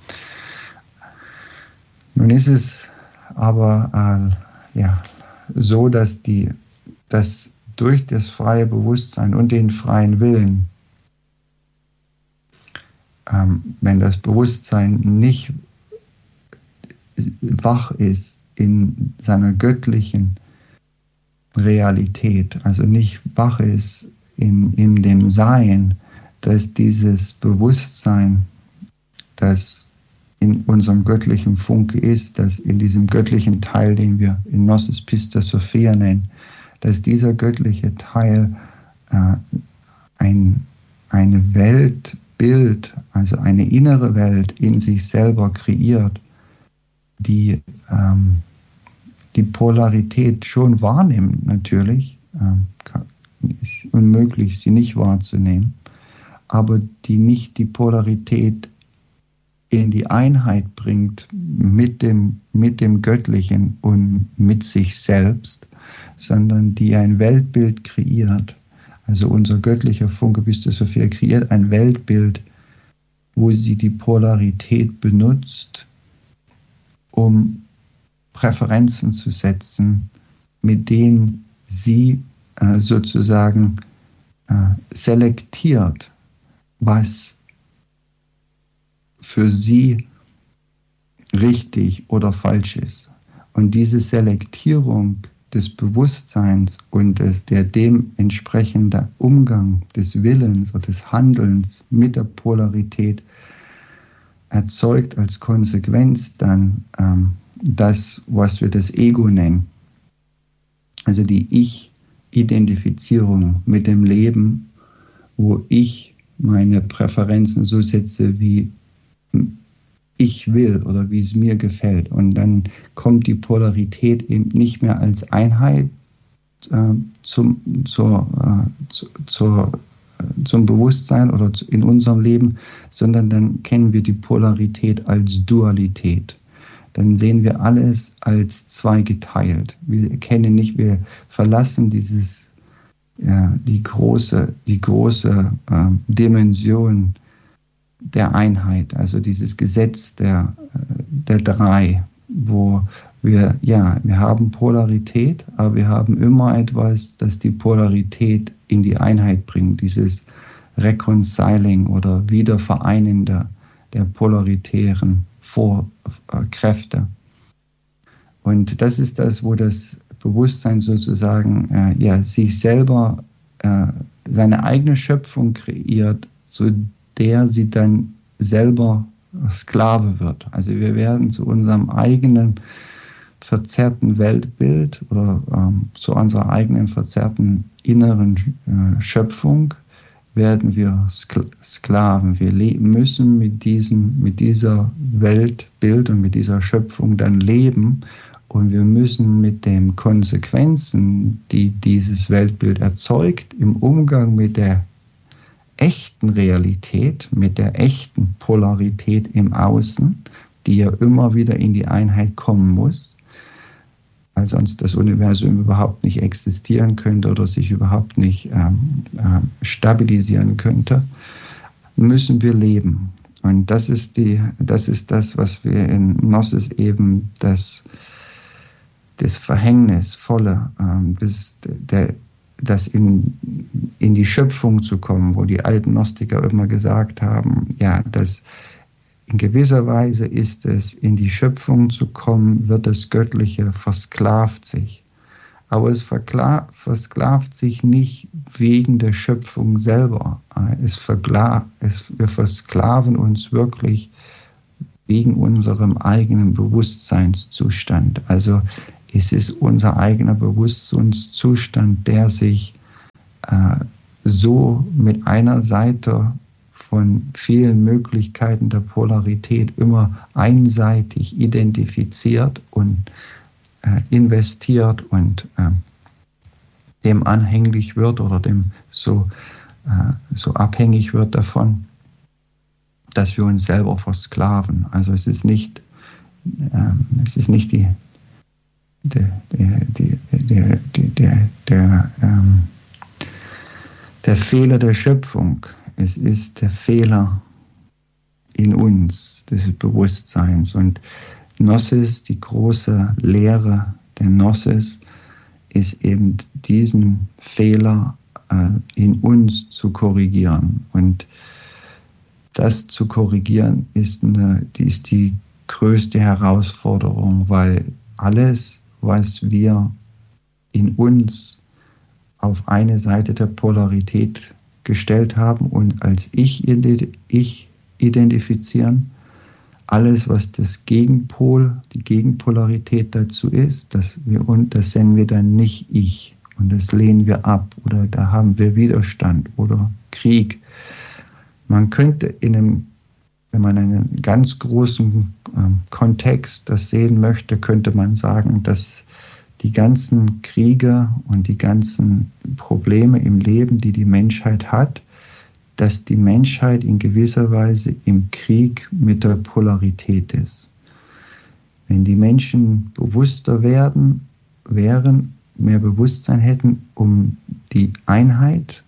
[SPEAKER 1] Nun ist es aber äh, ja, so, dass, die, dass durch das freie Bewusstsein und den freien Willen, ähm, wenn das Bewusstsein nicht wach ist in seiner göttlichen Realität, also nicht wach ist in, in dem Sein, dass dieses Bewusstsein, das in unserem göttlichen Funke ist, dass in diesem göttlichen Teil, den wir in Gnosis Pistis Sophia nennen, dass dieser göttliche Teil äh, ein eine Weltbild, also eine innere Welt in sich selber kreiert, die ähm, die Polarität schon wahrnimmt, natürlich, ähm, kann, ist unmöglich, sie nicht wahrzunehmen, aber die nicht die Polarität in die Einheit bringt mit dem, mit dem Göttlichen und mit sich selbst, sondern die ein Weltbild kreiert. Also unser göttlicher Funke Pistis Sophia kreiert ein Weltbild, wo sie die Polarität benutzt, um Präferenzen zu setzen, mit denen sie äh, sozusagen äh, selektiert, was für sie richtig oder falsch ist. Und diese Selektierung des Bewusstseins und des, der dementsprechende Umgang des Willens oder des Handelns mit der Polarität erzeugt als Konsequenz dann ähm, das, was wir das Ego nennen. Also die Ich-Identifizierung mit dem Leben, wo ich meine Präferenzen so setze, wie ich will oder wie es mir gefällt. Und dann kommt die Polarität eben nicht mehr als Einheit äh, zum, zur, äh, zu, zur, äh, zum Bewusstsein oder zu, in unserem Leben, sondern dann kennen wir die Polarität als Dualität. Dann sehen wir alles als zweigeteilt. Wir erkennen nicht, wir verlassen dieses, ja, die große, die große äh, Dimension der Einheit, also dieses Gesetz der, der drei, wo wir, ja, wir haben Polarität, aber wir haben immer etwas, das die Polarität in die Einheit bringt, dieses Reconciling oder Wiedervereinende der polaritären Vor- äh, Kräfte. Und das ist das, wo das Bewusstsein sozusagen äh, ja, sich selber äh, seine eigene Schöpfung kreiert, so der sie dann selber Sklave wird. Also wir werden zu unserem eigenen verzerrten Weltbild oder ähm, zu unserer eigenen verzerrten inneren äh, Schöpfung werden wir Sk- Sklaven. Wir le- müssen mit diesem, mit dieser Weltbild und mit dieser Schöpfung dann leben und wir müssen mit den Konsequenzen, die dieses Weltbild erzeugt, im Umgang mit der echten Realität, mit der echten Polarität im Außen, die ja immer wieder in die Einheit kommen muss, weil sonst das Universum überhaupt nicht existieren könnte oder sich überhaupt nicht ähm, äh, stabilisieren könnte, müssen wir leben. Und das ist, die, das, ist das, was wir in Gnosis eben das, das Verhängnisvolle, ähm, das, der das in, in die Schöpfung zu kommen, wo die alten Gnostiker immer gesagt haben, ja, dass in gewisser Weise ist es, in die Schöpfung zu kommen, wird das Göttliche versklavt sich. Aber es versklavt sich nicht wegen der Schöpfung selber. es verkla- es, wir versklaven uns wirklich wegen unserem eigenen Bewusstseinszustand. Also es ist unser eigener Bewusstseinszustand, der sich äh, so mit einer Seite von vielen Möglichkeiten der Polarität immer einseitig identifiziert und äh, investiert und äh, dem anhänglich wird oder dem so, äh, so abhängig wird davon, dass wir uns selber versklaven. Also es ist nicht, ähm, es ist nicht die, der, der, der, der, der, der, ähm, der Fehler der Schöpfung. Es ist der Fehler in uns, des Bewusstseins. Und Gnosis, die große Lehre der Gnosis, ist eben diesen Fehler äh, in uns zu korrigieren. Und das zu korrigieren ist, eine, die, ist die größte Herausforderung, weil alles, was wir in uns auf eine Seite der Polarität gestellt haben und als Ich, ich identifizieren, alles, was das Gegenpol, die Gegenpolarität dazu ist, das, wir, und das nennen wir dann nicht Ich und das lehnen wir ab oder da haben wir Widerstand oder Krieg. Man könnte in einem, wenn man einen ganz großen ähm, Kontext das sehen möchte, könnte man sagen, dass die ganzen Kriege und die ganzen Probleme im Leben, die die Menschheit hat, dass die Menschheit in gewisser Weise im Krieg mit der Polarität ist. Wenn die Menschen bewusster werden, wären, mehr Bewusstsein hätten, um die Einheit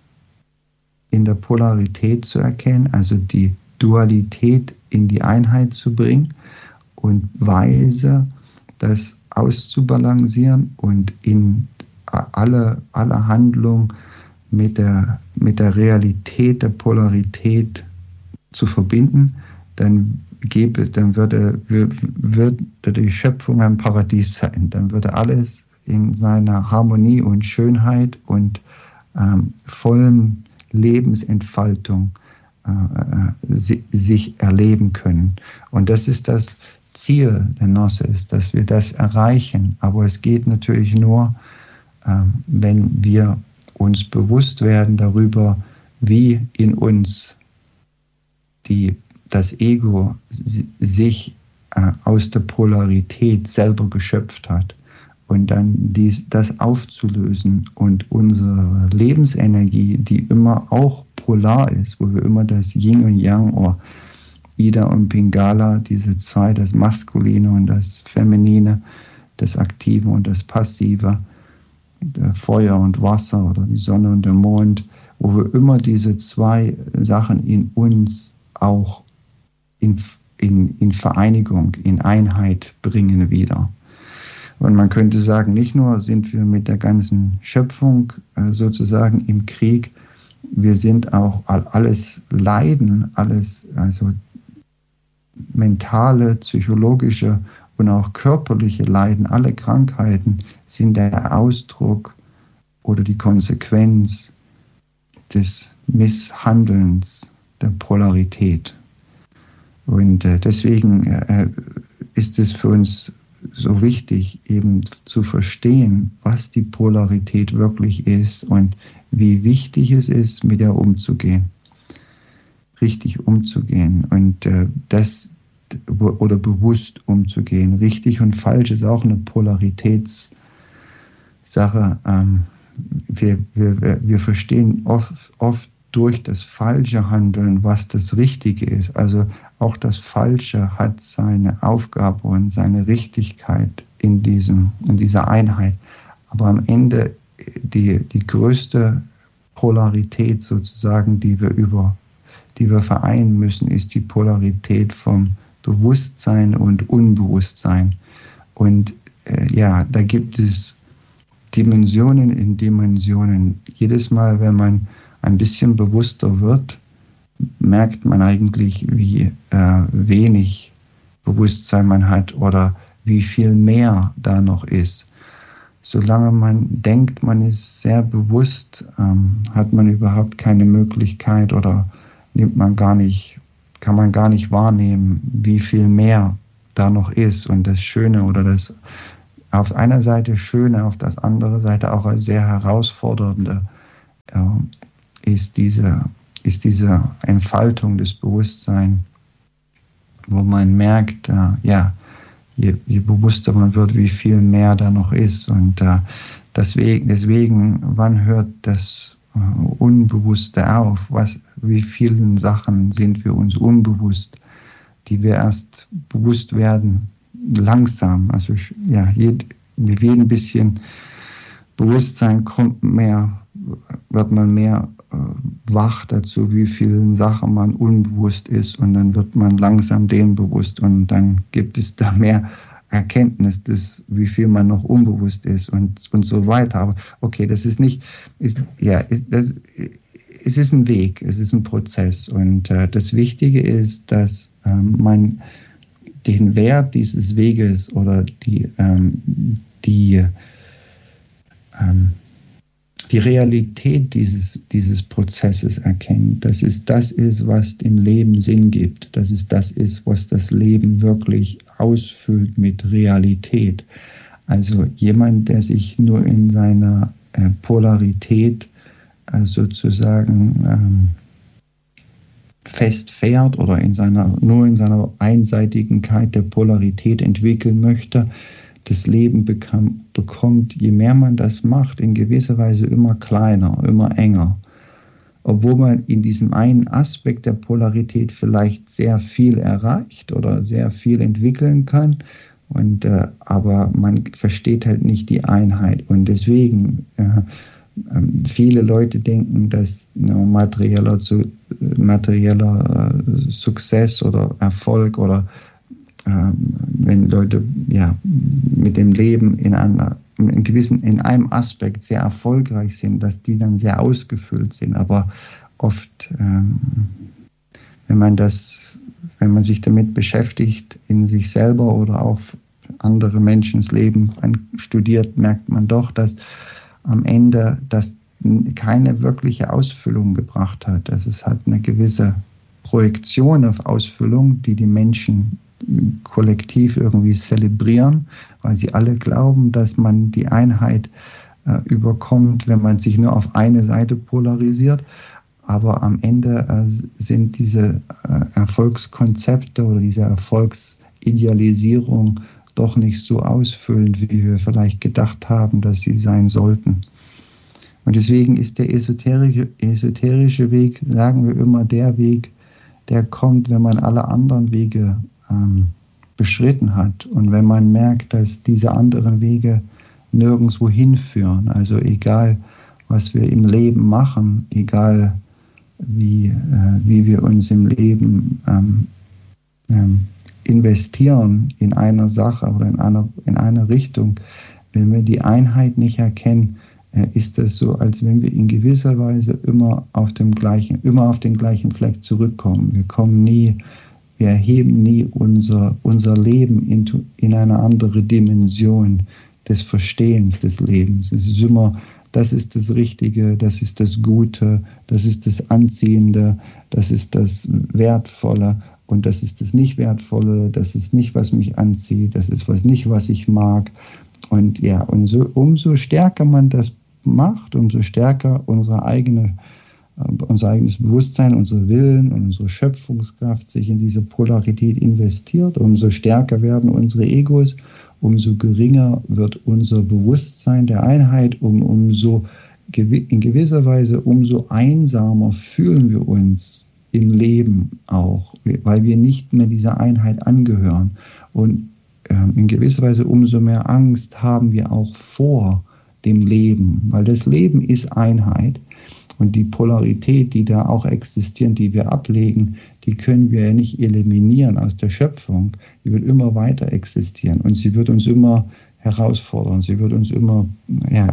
[SPEAKER 1] in der Polarität zu erkennen, also die Dualität in die Einheit zu bringen und weise das auszubalancieren und in alle, alle Handlung mit der, mit der Realität der Polarität zu verbinden, dann, gäbe, dann würde, würde die Schöpfung ein Paradies sein. Dann würde alles in seiner Harmonie und Schönheit und ähm, vollen Lebensentfaltung äh, sich erleben können. Und das ist das Ziel der Gnosis, dass wir das erreichen. Aber es geht natürlich nur, äh, wenn wir uns bewusst werden darüber, wie in uns die, das Ego sich äh, aus der Polarität selber geschöpft hat. Und dann dies, das aufzulösen und unsere Lebensenergie, die immer auch polar ist, wo wir immer das Yin und Yang oder Ida und Pingala, diese zwei, das Maskuline und das Feminine, das Aktive und das Passive, der Feuer und Wasser oder die Sonne und der Mond, wo wir immer diese zwei Sachen in uns auch in, in, in Vereinigung, in Einheit bringen wieder. Und man könnte sagen, nicht nur sind wir mit der ganzen Schöpfung äh, sozusagen im Krieg, wir sind auch alles Leiden, alles, also mentale, psychologische und auch körperliche Leiden, alle Krankheiten sind der Ausdruck oder die Konsequenz des Misshandelns der Polarität. Und äh, deswegen äh, ist es für uns so wichtig, eben zu verstehen, was die Polarität wirklich ist und wie wichtig es ist, mit ihr umzugehen, richtig umzugehen und äh, das oder bewusst umzugehen. Richtig und falsch ist auch eine Polaritätssache. Ähm, wir, wir, wir verstehen oft, oft durch das falsche Handeln, was das Richtige ist. Also auch das Falsche hat seine Aufgabe und seine Richtigkeit in, diesem, in dieser Einheit. Aber am Ende die, die größte Polarität sozusagen, die wir über, die wir vereinen müssen, ist die Polarität vom Bewusstsein und Unbewusstsein. Und äh, ja, da gibt es Dimensionen in Dimensionen. Jedes Mal, wenn man ein bisschen bewusster wird, merkt man eigentlich, wie äh, wenig Bewusstsein man hat oder wie viel mehr da noch ist. solange man denkt, man ist sehr bewusst, ähm, hat man überhaupt keine Möglichkeit oder nimmt man gar nicht, kann man gar nicht wahrnehmen, wie viel mehr da noch ist. Und das Schöne oder das auf einer Seite Schöne, auf der anderen Seite auch als sehr herausfordernde äh, ist diese, ist diese Entfaltung des Bewusstseins, wo man merkt, äh, ja, Je, je bewusster man wird, wie viel mehr da noch ist. Und äh, deswegen, deswegen, wann hört das äh, Unbewusste auf? Was, wie vielen Sachen sind wir uns unbewusst, die wir erst bewusst werden, langsam. Also ja, jed, mit jedem bisschen Bewusstsein kommt mehr, wird man mehr äh, wach dazu, wie vielen Sachen man unbewusst ist, und dann wird man langsam dem bewusst und dann gibt es da mehr Erkenntnis, des, wie viel man noch unbewusst ist und, und so weiter. Aber okay, das ist nicht, ist, ja, ist, das, es ist ein Weg, es ist ein Prozess, und äh, das Wichtige ist, dass ähm, man den Wert dieses Weges oder die, ähm, die ähm, die Realität dieses, dieses Prozesses erkennt, dass es das ist, was dem Leben Sinn gibt, dass es das ist, was das Leben wirklich ausfüllt mit Realität. Also jemand, der sich nur in seiner äh, Polarität äh, sozusagen ähm, festfährt oder in seiner, nur in seiner Einseitigkeit der Polarität entwickeln möchte, das Leben bekam, bekommt, je mehr man das macht, in gewisser Weise immer kleiner, immer enger. Obwohl man in diesem einen Aspekt der Polarität vielleicht sehr viel erreicht oder sehr viel entwickeln kann, und, äh, aber man versteht halt nicht die Einheit. Und deswegen, äh, äh, viele Leute denken, dass you know, materieller, zu, materieller äh, Success oder Erfolg oder wenn Leute ja, mit dem Leben in, einer, in, gewissen, in einem Aspekt sehr erfolgreich sind, dass die dann sehr ausgefüllt sind. Aber oft, ähm, wenn man das, wenn man sich damit beschäftigt, in sich selber oder auch andere Menschens Leben studiert, merkt man doch, dass am Ende das keine wirkliche Ausfüllung gebracht hat. Das ist halt eine gewisse Projektion auf Ausfüllung, die die Menschen kollektiv irgendwie zelebrieren, weil sie alle glauben, dass man die Einheit äh, überkommt, wenn man sich nur auf eine Seite polarisiert. Aber am Ende äh, sind diese äh, Erfolgskonzepte oder diese Erfolgsidealisierung doch nicht so ausfüllend, wie wir vielleicht gedacht haben, dass sie sein sollten. Und deswegen ist der esoterische, esoterische Weg, sagen wir immer, der Weg, der kommt, wenn man alle anderen Wege beschritten hat und wenn man merkt, dass diese anderen Wege nirgendwo hinführen, also egal, was wir im Leben machen, egal wie, äh, wie wir uns im Leben ähm, ähm, investieren in einer Sache oder in einer, in einer Richtung, wenn wir die Einheit nicht erkennen, äh, ist das so, als wenn wir in gewisser Weise immer auf dem gleichen, immer auf den gleichen Fleck zurückkommen. Wir kommen nie Wir erheben nie unser, unser Leben in, in eine andere Dimension des Verstehens des Lebens. Es ist immer, das ist das Richtige, das ist das Gute, das ist das Anziehende, das ist das Wertvolle und das ist das Nicht-Wertvolle, das ist nicht, was mich anzieht, das ist was nicht, was ich mag. Und ja, und so, umso stärker man das macht, umso stärker unsere eigene unser eigenes Bewusstsein, unser Willen und unsere Schöpfungskraft sich in diese Polarität investiert, umso stärker werden unsere Egos, umso geringer wird unser Bewusstsein der Einheit, um, umso in gewisser Weise umso einsamer fühlen wir uns im Leben auch, weil wir nicht mehr dieser Einheit angehören. Und ähm, in gewisser Weise umso mehr Angst haben wir auch vor dem Leben, weil das Leben ist Einheit. Und die Polarität, die da auch existiert, die wir ablegen, die können wir ja nicht eliminieren aus der Schöpfung. Die wird immer weiter existieren und sie wird uns immer herausfordern. Sie wird uns immer ja,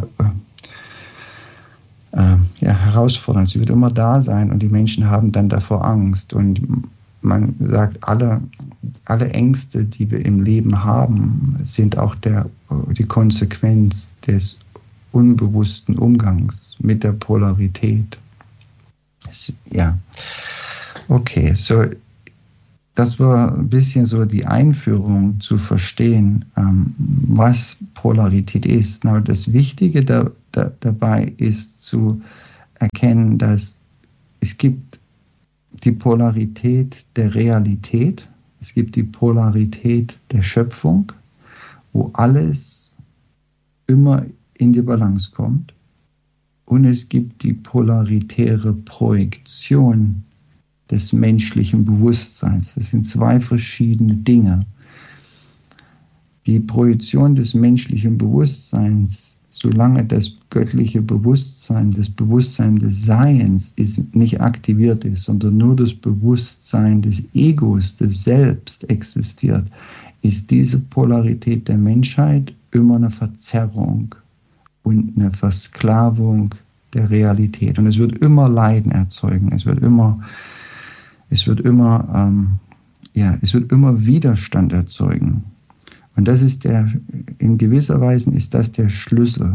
[SPEAKER 1] äh, ja, herausfordern. Sie wird immer da sein und die Menschen haben dann davor Angst. Und man sagt, alle, alle Ängste, die wir im Leben haben, sind auch der, die Konsequenz des unbewussten Umgangs mit der Polarität. Ja, okay, so das war ein bisschen so die Einführung zu verstehen, ähm, was Polarität ist. Aber das Wichtige da, da, dabei ist zu erkennen, dass es gibt die Polarität der Realität, es gibt die Polarität der Schöpfung, wo alles immer in die Balance kommt, und es gibt die polaritäre Projektion des menschlichen Bewusstseins. Das sind zwei verschiedene Dinge. Die Projektion des menschlichen Bewusstseins, solange das göttliche Bewusstsein, das Bewusstsein des Seiens ist, nicht aktiviert ist, sondern nur das Bewusstsein des Egos, des Selbst existiert, ist diese Polarität der Menschheit immer eine Verzerrung und eine Versklavung der Realität. Und es wird immer Leiden erzeugen, es wird immer Es wird immer, ähm, ja, es wird immer Widerstand erzeugen. Und das ist der, in gewisser Weise ist das der Schlüssel.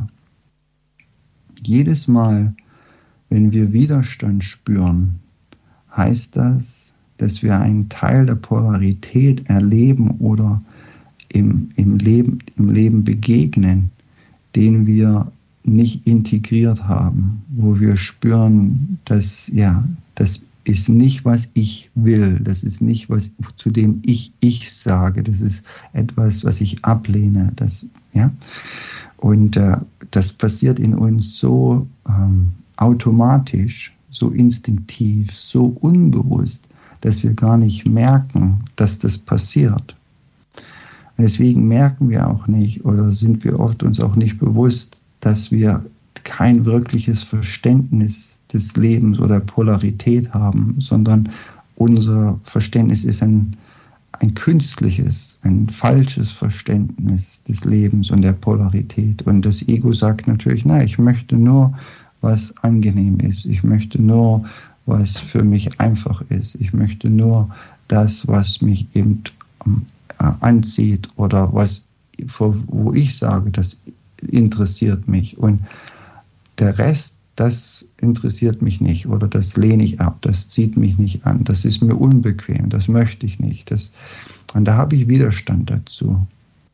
[SPEAKER 1] Jedes Mal, wenn wir Widerstand spüren, heißt das, dass wir einen Teil der Polarität erleben oder im, im, Leben, im Leben begegnen, den wir nicht integriert haben, wo wir spüren, dass, ja, das ist nicht, was ich will. Das ist nicht, was zu dem ich ich sage. Das ist etwas, was ich ablehne. Das, ja? Und äh, das passiert in uns so ähm, automatisch, so instinktiv, so unbewusst, dass wir gar nicht merken, dass das passiert. Und deswegen merken wir auch nicht oder sind wir oft uns auch nicht bewusst, dass wir kein wirkliches Verständnis des Lebens oder Polarität haben, sondern unser Verständnis ist ein, ein künstliches, ein falsches Verständnis des Lebens und der Polarität. Und das Ego sagt natürlich, nein, ich möchte nur, was angenehm ist. Ich möchte nur, was für mich einfach ist. Ich möchte nur das, was mich eben äh, anzieht oder was, wo ich sage, das interessiert mich. Und der Rest, das interessiert mich nicht oder das lehne ich ab, das zieht mich nicht an, das ist mir unbequem, das möchte ich nicht. Das, und da habe ich Widerstand dazu.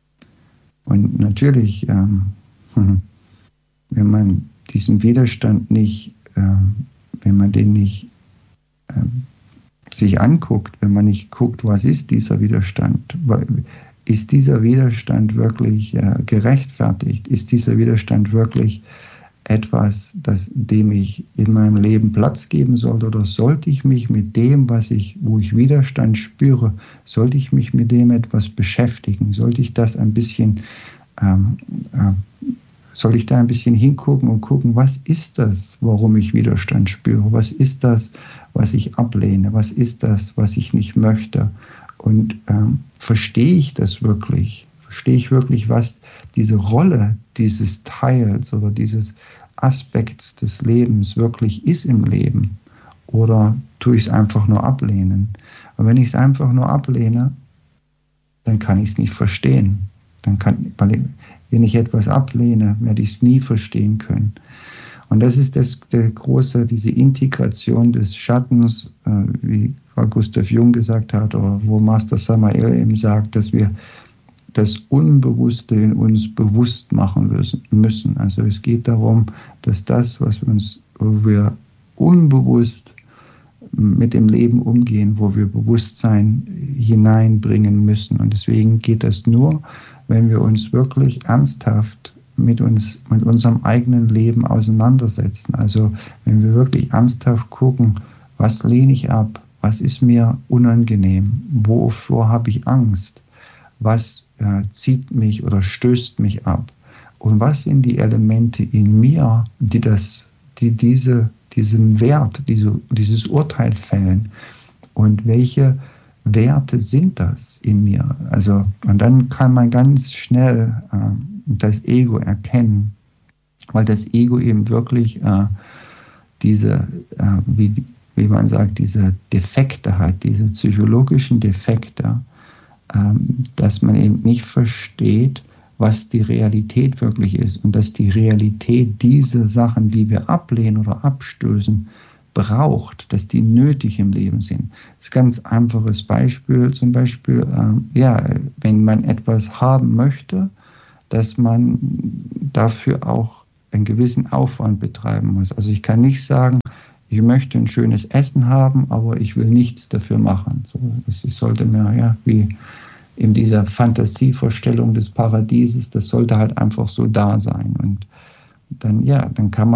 [SPEAKER 1] Und natürlich, ähm, wenn man diesen Widerstand nicht, ähm, wenn man den nicht ähm, sich anguckt, wenn man nicht guckt, was ist dieser Widerstand, ist dieser Widerstand wirklich äh, gerechtfertigt, ist dieser Widerstand wirklich etwas, das, dem ich in meinem Leben Platz geben sollte, oder sollte ich mich mit dem, was ich, wo ich Widerstand spüre, sollte ich mich mit dem etwas beschäftigen, sollte ich das ein bisschen, ähm, äh, sollte ich da ein bisschen hingucken und gucken, was ist das, warum ich Widerstand spüre, was ist das, was ich ablehne, was ist das, was ich nicht möchte, und ähm, verstehe ich das wirklich? Verstehe ich wirklich, was diese Rolle dieses Teils oder dieses Aspekts des Lebens wirklich ist im Leben? Oder tue ich es einfach nur ablehnen? Und wenn ich es einfach nur ablehne, dann kann ich es nicht verstehen. Dann kann, weil wenn ich etwas ablehne, werde ich es nie verstehen können. Und das ist das, der große, diese Integration des Schattens, äh, wie Gustav Jung gesagt hat, oder wo Master Samael eben sagt, dass wir das Unbewusste in uns bewusst machen müssen. Also es geht darum, dass das, was uns, wo wir unbewusst mit dem Leben umgehen, wo wir Bewusstsein hineinbringen müssen. Und deswegen geht das nur, wenn wir uns wirklich ernsthaft mit uns, mit unserem eigenen Leben auseinandersetzen. Also wenn wir wirklich ernsthaft gucken, was lehne ich ab, was ist mir unangenehm, wovor habe ich Angst, was äh, zieht mich oder stößt mich ab und was sind die Elemente in mir, die, das, die diese, diesen Wert, diese, dieses Urteil fällen, und welche Werte sind das in mir? Also, und dann kann man ganz schnell äh, das Ego erkennen, weil das Ego eben wirklich äh, diese, äh, wie, wie man sagt, diese Defekte hat, diese psychologischen Defekte, dass man eben nicht versteht, was die Realität wirklich ist und dass die Realität diese Sachen, die wir ablehnen oder abstößen, braucht, dass die nötig im Leben sind. Das ist ein ganz einfaches Beispiel, zum Beispiel, ähm, ja, wenn man etwas haben möchte, dass man dafür auch einen gewissen Aufwand betreiben muss. Also ich kann nicht sagen, ich möchte ein schönes Essen haben, aber ich will nichts dafür machen. So, das sollte mir, ja, wie in dieser Fantasievorstellung des Paradieses, das sollte halt einfach so da sein. Und dann, ja, dann kann man